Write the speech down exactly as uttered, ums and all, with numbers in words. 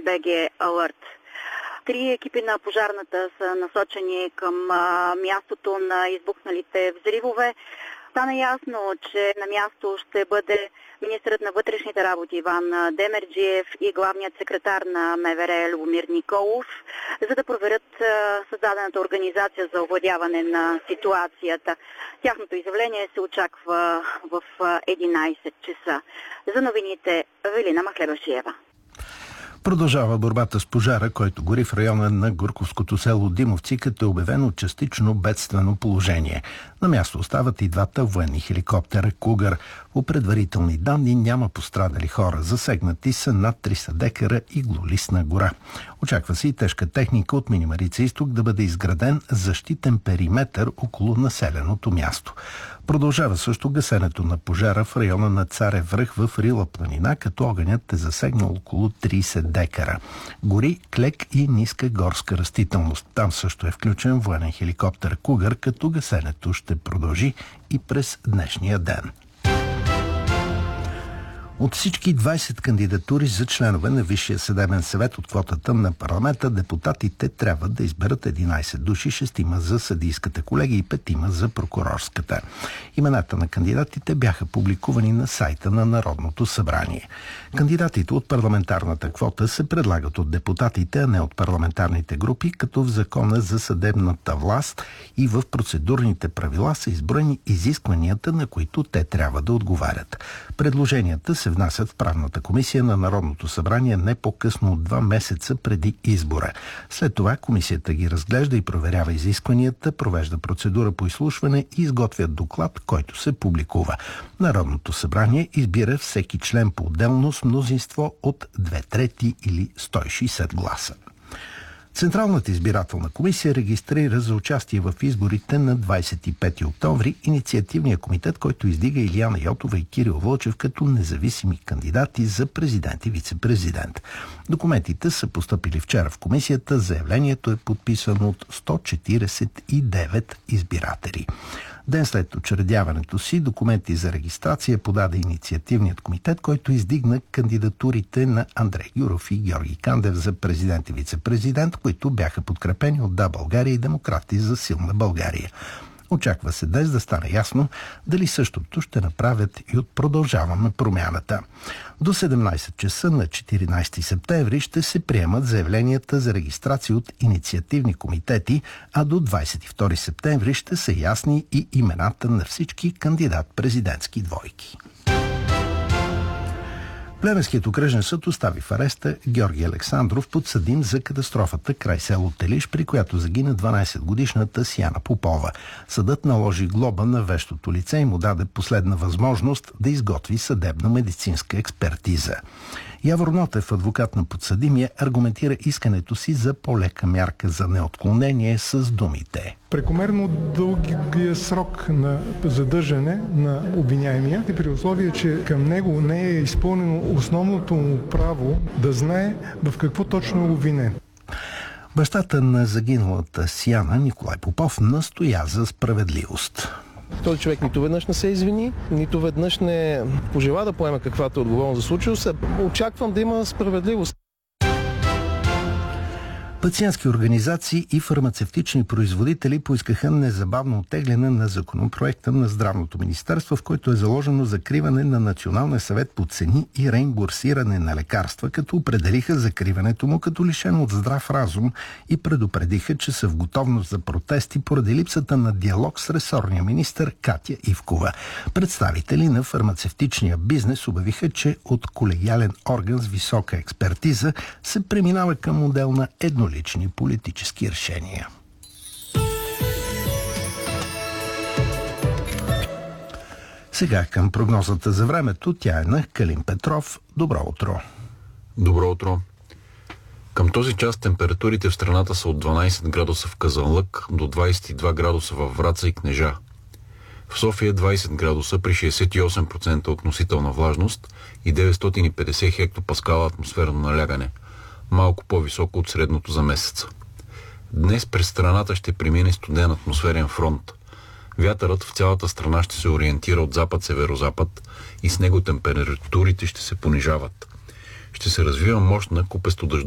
би джи Alert. Три екипи на пожарната са насочени към а, мястото на избухналите взривове. Стана ясно, че на място ще бъде министърът на вътрешните работи Иван Демерджиев и главният секретар на МВР Любомир Николов, за да проверят а, създадената организация за овладяване на ситуацията. Тяхното изявление се очаква в единайсет часа. За новините Велина Махлебашиева. Продължава борбата с пожара, който гори в района на Гурковското село Димовци, като е обявено частично бедствено положение. На място остават и двата военни хеликоптера Кугър. По предварителни данни няма пострадали хора. Засегнати са над триста декара иглолистна гора. Очаква се и тежка техника от Мини Марица изток да бъде изграден защитен периметър около населеното място. Продължава също гасенето на пожара в района на Царев връх в Рила планина, като огънят е засегнал около трийсет декара. Гори клек и ниска горска растителност. Там също е включен военен хеликоптер Кугър, като гасенето ще продължи и през днешния ден. От всички двайсет кандидатури за членове на Висшия съдебен съвет от квотата на парламента, депутатите трябва да изберат единайсет души, шестима за съдийската колегия и петима за прокурорската. Имената на кандидатите бяха публикувани на сайта на Народното събрание. Кандидатите от парламентарната квота се предлагат от депутатите, а не от парламентарните групи, като в Закона за съдебната власт и в процедурните правила са изброени изискванията, на които те трябва да отговарят. Предложенията се внасят в правната комисия на Народното събрание не по-късно от два месеца преди избора. След това комисията ги разглежда и проверява изискванията, провежда процедура по изслушване и изготвя доклад, който се публикува. Народното събрание избира всеки член по-отделно с мнозинство от две трети или сто и шейсет гласа. Централната избирателна комисия регистрира за участие в изборите на двайсет и пети октомври инициативния комитет, който издига Илияна Йотова и Кирил Вълчев като независими кандидати за президент и вице-президент. Документите са постъпили вчера в комисията. Заявлението е подписано от сто четирийсет и девет избиратели. Ден след учредяването си, документи за регистрация подаде инициативният комитет, който издигна кандидатурите на Андрей Гюров и Георги Кандев за президент и вице-президент, които бяха подкрепени от Да, България и Демократи за силна България. Очаква се днес да стане ясно дали същото ще направят и от Продължаваме промяната. До седемнайсет часа на четиринайсети септември ще се приемат заявленията за регистрация от инициативни комитети, а до двайсет и втори септември ще са ясни и имената на всички кандидат-президентски двойки. Плевенският окръжен съд остави в ареста Георги Александров, подсъдим за катастрофата край село Телиш, при която загина дванайсетгодишната Сияна Попова. Съдът наложи глоба на вещото лице и му даде последна възможност да изготви съдебно-медицинска експертиза. Явор Нотев, адвокат на подсъдимия, аргументира искането си за по-лека мярка за неотклонение с думите: прекомерно дългия срок на задържане на обвиняемия и при условие, че към него не е изпълнено основното му право да знае в какво точно е обвинен. Бащата на загиналата Сияна, Николай Попов, настоя за справедливост. Този човек нито веднъж не се извини, нито веднъж не пожела да поема каквато е отговорност за случило се. Очаквам да има справедливост. Пациентски организации и фармацевтични производители поискаха незабавно оттегляне на законопроекта на Здравното министерство, в който е заложено закриване на Националния съвет по цени и реимбурсиране на лекарства, като определиха закриването му като лишено от здрав разум и предупредиха, че са в готовност за протести поради липсата на диалог с ресорния министър Катя Ивкова. Представители на фармацевтичния бизнес обявиха, че от колегиален орган с висока експертиза се преминава към модел на еднолични политически решения. Сега към прогнозата за времето. Тя е на Калин Петров. Добро утро! Добро утро! Към този час температурите в страната са от дванайсет градуса в Казанлък до двайсет и два градуса във Враца и Кнежа. В София двайсет градуса при шейсет и осем процента относителна влажност и деветстотин и петдесет хектопаскала атмосферно налягане, малко по-високо от средното за месеца. Днес през страната ще премине студен атмосферен фронт. Вятърът в цялата страна ще се ориентира от запад-северозапад и с него температурите ще се понижават. Ще се развива мощна купесто